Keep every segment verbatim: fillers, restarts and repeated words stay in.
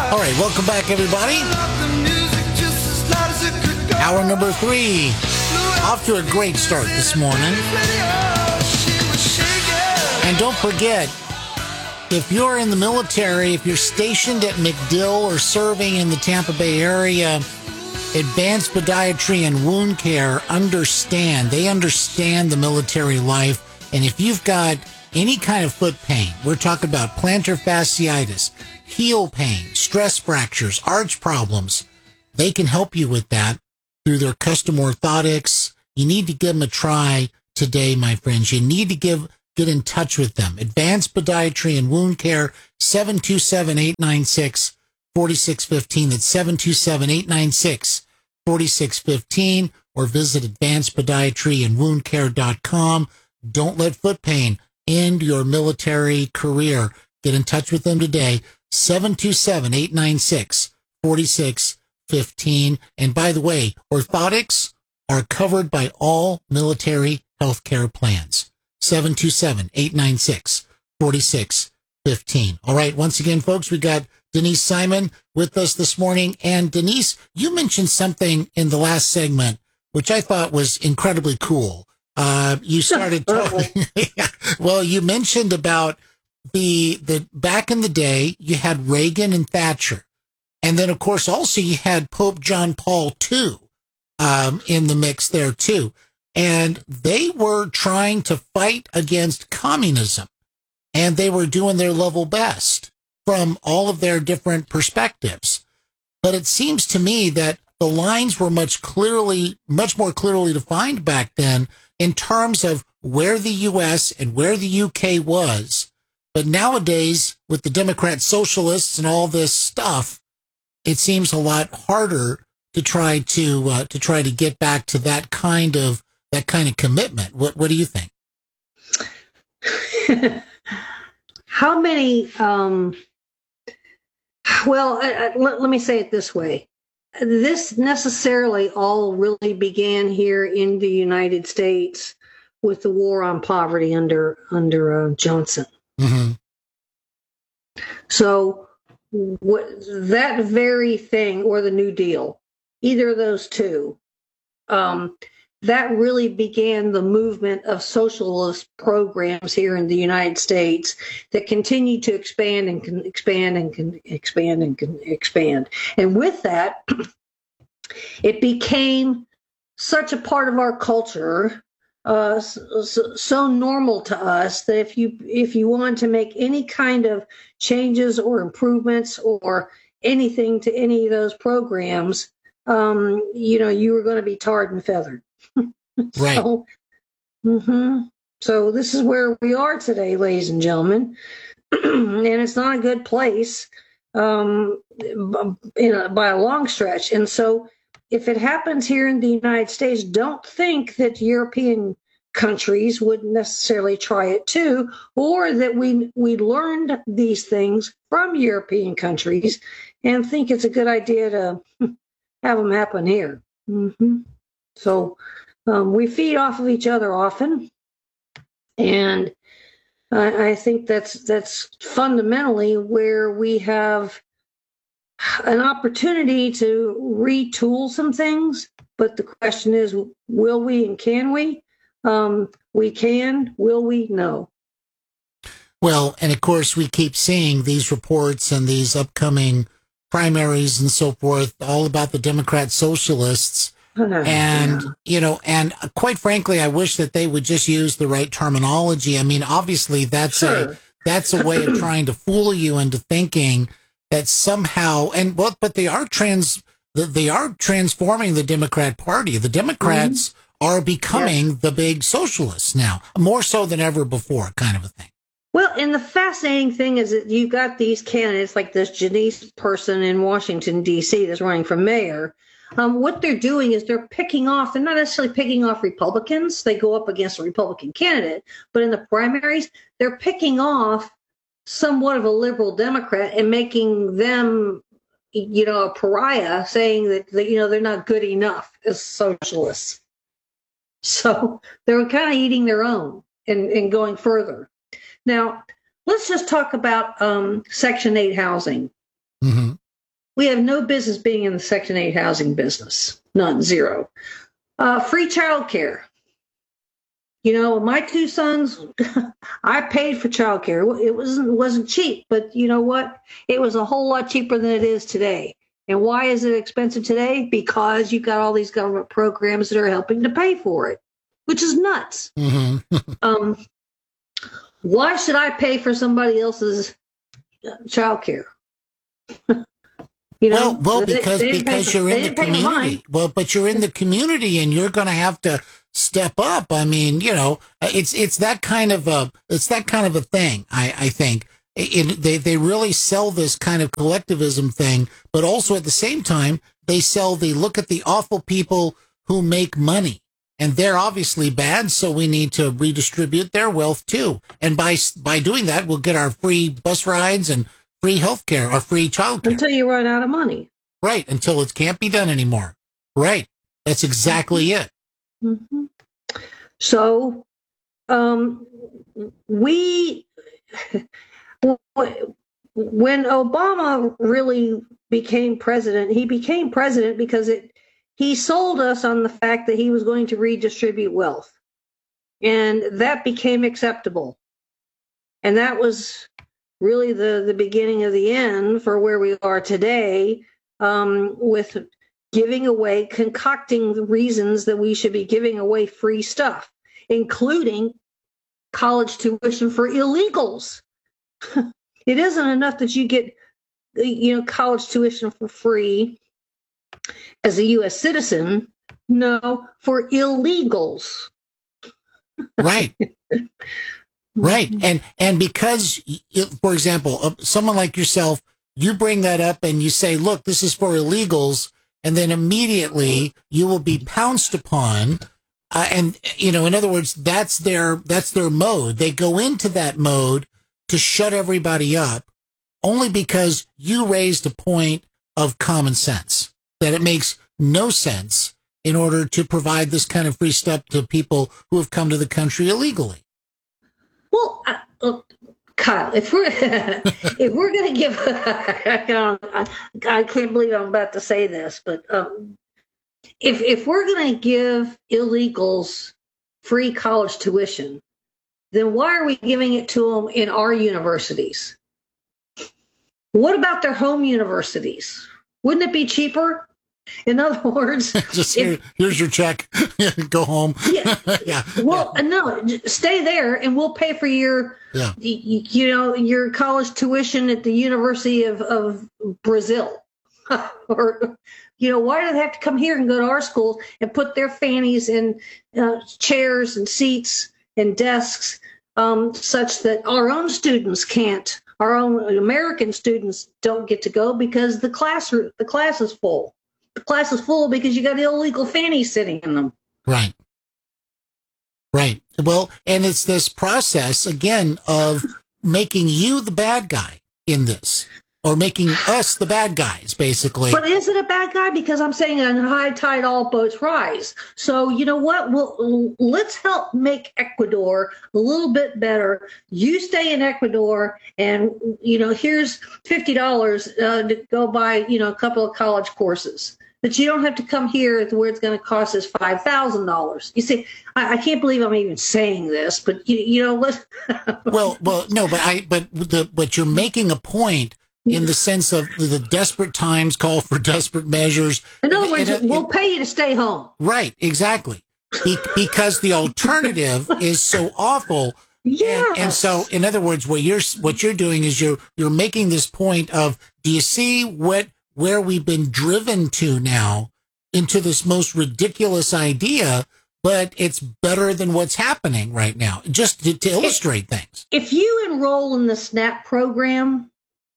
All right, welcome back, everybody. Hour number three. Off to a great start this morning. And don't forget, if you're in the military, if you're stationed at MacDill or serving in the Tampa Bay area, Advanced Podiatry and Wound Care understand. They understand the military life. And if you've got any kind of foot pain, we're talking about plantar fasciitis, heel pain, stress fractures, arch problems, they can help you with that through their custom orthotics. You need to give them a try today, my friends. You need to give get in touch with them. Advanced Podiatry and Wound Care, seven two seven, eight nine six, four six one five. That's seven two seven, eight nine six, four six one five, or visit advanced podiatry and wound care dot com. Don't let foot pain end your military career. Get in touch with them today, seven two seven, eight nine six, four six one five. And by the way, orthotics are covered by all military health care plans. seven two seven, eight nine six, four six one five. All right, once again, folks, we got Denise Simon with us this morning. And Denise, you mentioned something in the last segment, which I thought was incredibly cool. Uh, you started talking, well, you mentioned about the, the, back in the day, you had Reagan and Thatcher. And then, of course, also you had Pope John Paul the Second, um, in the mix there too. And they were trying to fight against communism, and they were doing their level best from all of their different perspectives. But it seems to me that the lines were much clearly, much more clearly defined back then in terms of where the U S and where the U K was. But nowadays, with the Democrat socialists and all this stuff, it seems a lot harder to try to uh, to try to get back to that kind of that kind of commitment. What what do you think? How many? Um, well, I, I, let, let me say it this way. This necessarily all really began here in the United States with the war on poverty under under uh, Johnson. Mm-hmm. So what, that very thing, or the New Deal, either of those two, um, that really began the movement of socialist programs here in the United States that continue to expand and can expand and can expand and can expand. And with that, it became such a part of our culture, uh, so, so normal to us, that if you if you wanted to make any kind of changes or improvements or anything to any of those programs, um, you know, you were going to be tarred and feathered. Right. So, mm-hmm. So this is where we are today, ladies and gentlemen, and it's not a good place, um, in a, by a long stretch. And so, if it happens here in the United States, don't think that European countries would necessarily try it too, or that we we learned these things from European countries and think it's a good idea to have them happen here. Mm-hmm. So um, we feed off of each other often, and I, I think that's that's fundamentally where we have an opportunity to retool some things. But the question is, will we and can we? Um, we can. Will we? No. Well, and of course, we keep seeing these reports and these upcoming primaries and so forth, all about the Democrat socialists. And, Yeah. you know, and quite frankly, I wish that they would just use the right terminology. I mean, obviously, that's Sure. a that's a way of trying to fool you into thinking that somehow, and but but they are trans they are transforming the Democrat Party. The Democrats mm-hmm. are becoming yes. the big socialists now, more so than ever before, kind of a thing. Well, and the fascinating thing is that you've got these candidates like this Janice person in Washington, D C that's running for mayor. Um, what they're doing is they're picking off, they're not necessarily picking off Republicans. They go up against a Republican candidate, but in the primaries, they're picking off somewhat of a liberal Democrat and making them, you know, a pariah, saying that, that you know, they're not good enough as socialists. So they're kind of eating their own and, and going further. Now, let's just talk about um, Section eight housing. Mm-hmm. we have no business being in the Section eight housing business. None, zero. Uh, free childcare. You know, my two sons, I paid for childcare. It wasn't, it wasn't cheap, but you know what? It was a whole lot cheaper than it is today. And why is it expensive today? Because you've got all these government programs that are helping to pay for it, which is nuts. Mm-hmm. um, why should I pay for somebody else's childcare? You know, well, well, because they, they because for, you're in the community. Well, but you're in the community, and you're going to have to step up. I mean, you know, it's it's that kind of a it's that kind of a thing. I I think it, they they really sell this kind of collectivism thing, but also at the same time they sell the look at the awful people who make money, and they're obviously bad, so we need to redistribute their wealth too. And by by doing that, we'll get our free bus rides and free health care or free child care. Until you run out of money. Right, until it can't be done anymore. Right, that's exactly it. Mm-hmm. So, um, we, when Obama really became president, he became president because it he sold us on the fact that he was going to redistribute wealth. And that became acceptable. And that was really the, the beginning of the end for where we are today, um, with giving away, concocting the reasons that we should be giving away free stuff, including college tuition for illegals. It isn't enough that you get, you know, college tuition for free as a U S citizen. No, for illegals. Right. Right. And and because, for example, someone like yourself, you bring that up and you say, look, this is for illegals. And then immediately you will be pounced upon. Uh, and, you know, in other words, that's their that's their mode. They go into that mode to shut everybody up only because you raised a point of common sense, that it makes no sense in order to provide this kind of free stuff to people who have come to the country illegally. Well, uh, uh, Kyle, if we're if we're going to give, I, can't, I, I can't believe I'm about to say this, but um, if if we're going to give illegals free college tuition, then why are we giving it to them in our universities? What about their home universities? Wouldn't it be cheaper? In other words, just here, if, here's your check. Go home. Yeah. yeah. Well, yeah. no, stay there, and we'll pay for your, yeah. you, you know, your college tuition at the University of, of Brazil, or, you know, why do they have to come here and go to our school and put their fannies in uh, chairs and seats and desks, um, such that our own students can't, our own American students don't get to go because the class the class is full. The class is full because you got illegal fannies sitting in them. Right. Right. Well, and it's this process, again, of making you the bad guy in this, or making us the bad guys, basically. But is it a bad guy? Because I'm saying on high tide, all boats rise. So you know what? Well, let's help make Ecuador a little bit better. You stay in Ecuador, and, you know, here's fifty dollars uh, to go buy, you know, a couple of college courses. But you don't have to come here where it's going to cost us five thousand dollars. You see, I, I can't believe I'm even saying this, but you, you know what? well, well, no, but I, but the, but you're making a point in the sense of the desperate times call for desperate measures. In other words, and, and, we'll pay you to stay home. Right, exactly, Be, because the alternative is so awful. Yeah. And, and so, in other words, what you're what you're doing is you're you're making this point of, do you see what? Where we've been driven to now, into this most ridiculous idea, but it's better than what's happening right now, just to, to illustrate if, things. If you enroll in the SNAP program,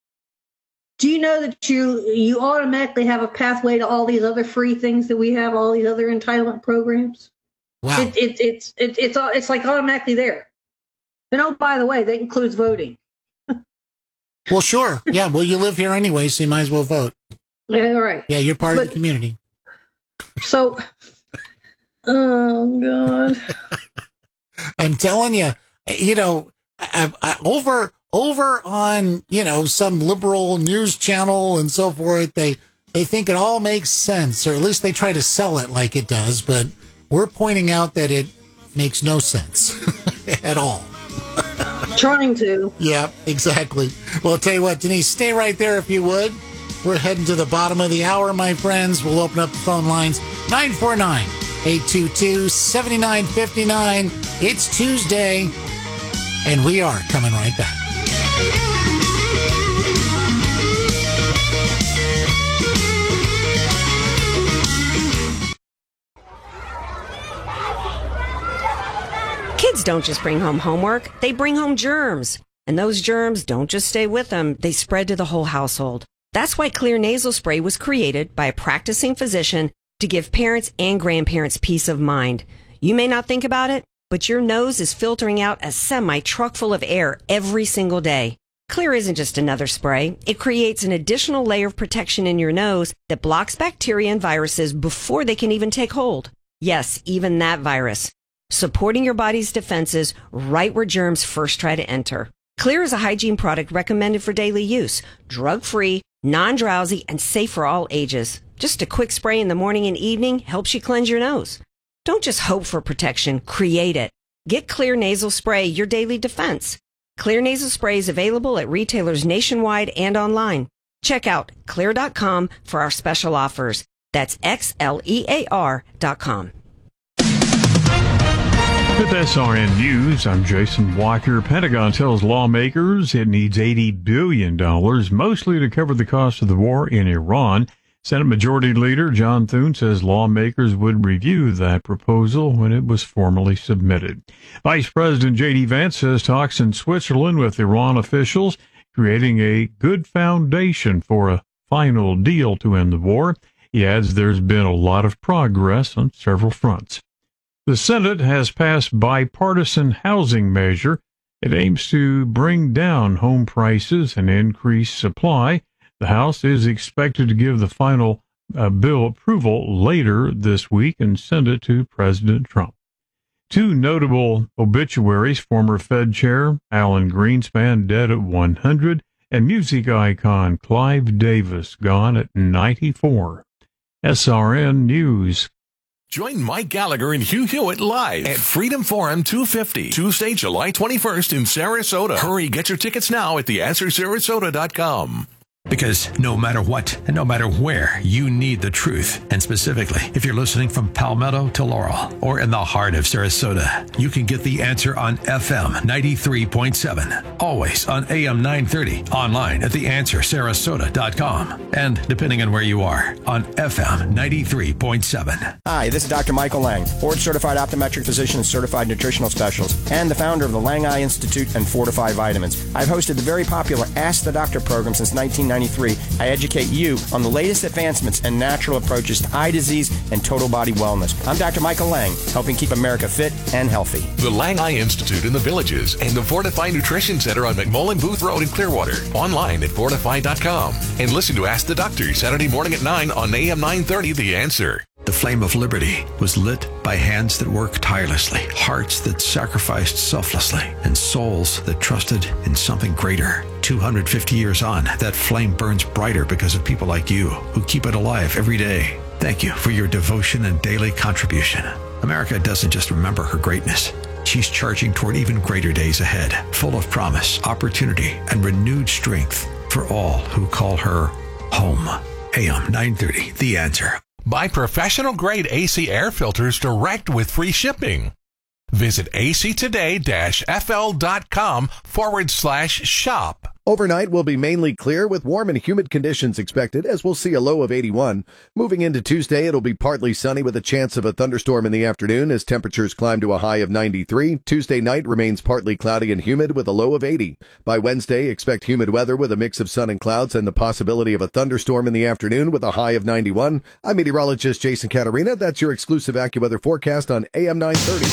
do you know that you you automatically have a pathway to all these other free things that we have, all these other entitlement programs? Wow. It, it, it's it, it's it's like automatically there. And oh, by the way, that includes voting. Well, sure. Yeah. Well, you live here anyway, so you might as well vote. Yeah, right. Yeah, you're part but, of the community. So, oh, God. I'm telling you, you know, I, I, over over on, you know, some liberal news channel and so forth, they, they think it all makes sense, or at least they try to sell it like it does. But we're pointing out that it makes no sense at all. Trying to. Yeah, exactly. Well, I'll tell you what, Denise, stay right there if you would. We're heading to the bottom of the hour, my friends. We'll open up the phone lines. nine four nine, eight two two, seven nine five nine. It's Tuesday, and we are coming right back. Kids don't just bring home homework, they bring home germs. And those germs don't just stay with them, they spread to the whole household. That's why Xlear nasal spray was created by a practicing physician to give parents and grandparents peace of mind. You may not think about it, but your nose is filtering out a semi-truck full of air every single day. Xlear isn't just another spray. It creates an additional layer of protection in your nose that blocks bacteria and viruses before they can even take hold. Yes, even that virus. Supporting your body's defenses right where germs first try to enter. Xlear is a hygiene product recommended for daily use, drug-free, non-drowsy, and safe for all ages. Just a quick spray in the morning and evening helps you cleanse your nose. Don't just hope for protection, create it. Get Xlear nasal spray, your daily defense. Xlear nasal spray is available at retailers nationwide and online. Check out xlear dot com for our special offers. That's X L E A R dot com. With S R N News, I'm Jason Walker. Pentagon tells lawmakers it needs eighty billion dollars, mostly to cover the cost of the war in Iran. Senate Majority Leader John Thune says lawmakers would review that proposal when it was formally submitted. Vice President J D Vance says talks in Switzerland with Iran officials creating a good foundation for a final deal to end the war. He adds there's been a lot of progress on several fronts. The Senate has passed bipartisan housing measure. It aims to bring down home prices and increase supply. The House is expected to give the final uh, bill approval later this week and send it to President Trump. Two notable obituaries, former Fed Chair Alan Greenspan, dead at one hundred, and music icon Clive Davis, gone at ninety-four. S R N News. Join Mike Gallagher and Hugh Hewitt live at Freedom Forum two fifty, Tuesday, July twenty-first in Sarasota. Hurry, get your tickets now at the answer sarasota dot com. Because no matter what and no matter where, you need the truth. And specifically, if you're listening from Palmetto to Laurel or in the heart of Sarasota, you can get the answer on F M ninety-three point seven. Always on A M nine thirty. Online at the answer sarasota dot com. And depending on where you are, on F M ninety-three point seven. Hi, this is Doctor Michael Lang, board-certified optometric physician and certified nutritional specialist, and the founder of the Lang Eye Institute and Fortify Vitamins. I've hosted the very popular Ask the Doctor program since nineteen ninety-three. I educate you on the latest advancements and natural approaches to eye disease and total body wellness. I'm Doctor Michael Lang, helping keep America fit and healthy. The Lang Eye Institute in the Villages and the Fortify Nutrition Center on McMullen Booth Road in Clearwater. Online at fortify dot com. And listen to Ask the Doctor Saturday morning at nine on A M nine thirty, The Answer. The flame of liberty was lit by hands that worked tirelessly, hearts that sacrificed selflessly, and souls that trusted in something greater. two hundred fifty years on, that flame burns brighter because of people like you who keep it alive every day. Thank you for your devotion and daily contribution. America doesn't just remember her greatness. She's charging toward even greater days ahead, full of promise, opportunity, and renewed strength for all who call her home. A M nine thirty, The Answer. Buy professional-grade A C air filters direct with free shipping. Visit actoday-fl.com forward slash shop. Overnight will be mainly clear with warm and humid conditions expected, as we'll see a low of eighty-one. Moving into Tuesday, it'll be partly sunny with a chance of a thunderstorm in the afternoon as temperatures climb to a high of ninety-three. Tuesday night remains partly cloudy and humid with a low of eighty. By Wednesday, expect humid weather with a mix of sun and clouds and the possibility of a thunderstorm in the afternoon with a high of ninety-one. I'm meteorologist Jason Catarina. That's your exclusive AccuWeather forecast on A M nine thirty.